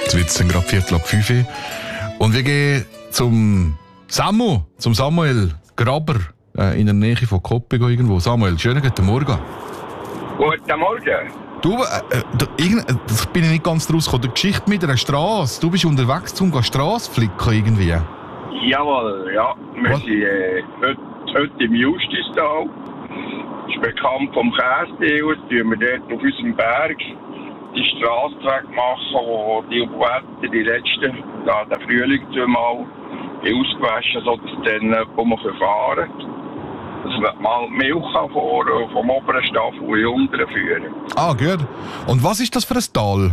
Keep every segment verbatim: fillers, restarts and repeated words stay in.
Jetzt wird es gerade Viertel ab fünf. Und wir gehen zum Samu, zum Samuel Graber äh, in der Nähe von Koppig irgendwo. Samuel, schönen guten Morgen. Guten Morgen. Du, äh, da, irgend, das bin ich nicht ganz draus gekommen. Die Geschichte mit einer Straße. Du bist unterwegs, um die Straße flicken irgendwie. Jawohl, ja. Wir Was? sind äh, heute, heute im Justistal. Das ist bekannt vom Käsedeal. Jetzt tun wir dort auf unserem Berg die Straße wegmachen, wo die Wetter die letzten, da der Frühling zweimal ausgewaschen, sodass dann jemand fahren kann. Dass wir mal Milch fahren, vom oberen Staffel in den unteren führen. Ah, gut. Und was ist das für ein Tal?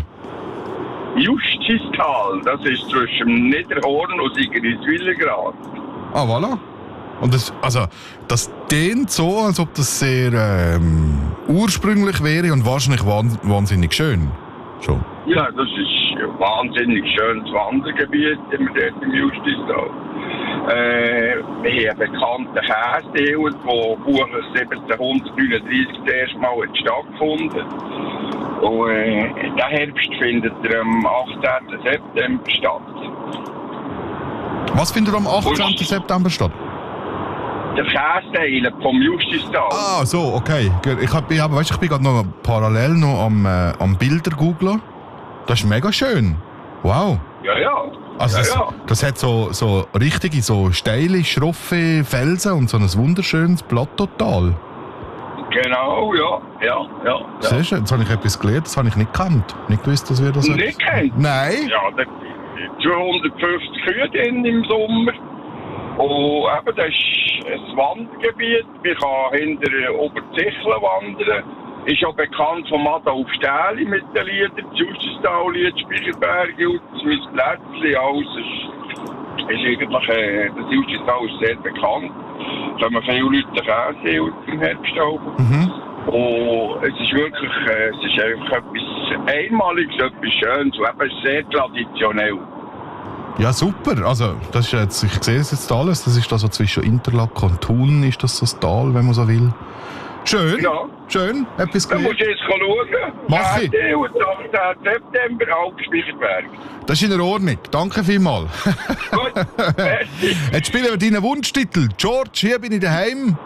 Justistal, das ist zwischen Niederhorn und Sigriswillengrad. Ah, voilà. Und das, also, das klingt so, als ob das sehr ähm, ursprünglich wäre und wahrscheinlich wahn, wahnsinnig schön. Schon. Ja, das ist ein wahnsinnig schönes Wandergebiet im, dort im Justistal. Äh, wir haben einen bekannten Käsedeal, der Buchers siebzehnhundertneununddreißig das erste Mal hat stattgefunden. Und äh, der Herbst findet er am achtzehnten September statt. Was findet am achtzehnten September statt? Der Käsedeal vom Justistal. Ah, so, okay. Gut. Ich, hab, ich, hab, weißt, ich bin gerade noch parallel noch am, äh, am Bilder googlen. Das ist mega schön. Wow. Ja, ja. Also ja, das, ja. das hat so, so richtige, so steile, schroffe Felsen und so ein wunderschönes Plateautal. Genau, ja, ja, ja. ja. Siehst du, jetzt habe ich etwas gelernt, das habe ich nicht gekannt. Nicht gewusst, dass wir das Nicht etwas- kennt? Nein. Ja, da zweihundertfünfzig Kühe drin im Sommer. Und eben, das ist ein Wandergebiet. Man kann hinter Oberzicheln wandern. Ist auch bekannt von Adolf Stähli mit den Liedern. Das Justistal-Lied, Speicherberg, mein Plätzchen, alles ist, ist eigentlich, äh, das Justistal ist sehr bekannt. Da haben viele Leute Käse im Herbst auch. Mhm. Und es ist wirklich, äh, es ist einfach etwas Einmaliges, etwas Schönes und eben sehr traditionell. Ja, super. Also, das ist jetzt, ich sehe es jetzt alles. Das ist da so zwischen Interlaken und Thun, ist das so das Tal, wenn man so will. Schön. Ja. Schön. Etwas Da musst gelernt. du jetzt schauen. Mach ich. Käse und achtzehnten September, Alpspeicherberg. Das ist in Ordnung. Danke vielmals. Gut, merci. Jetzt spielen wir deinen Wunschtitel. George, hier bin ich daheim.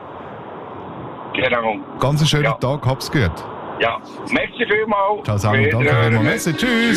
Genau. Ganz einen schönen Ja. Tag, hab's gut. Ja, merci vielmals. Ciao, Samuel. Danke Wiederhören. vielmals. Merci. Tschüss.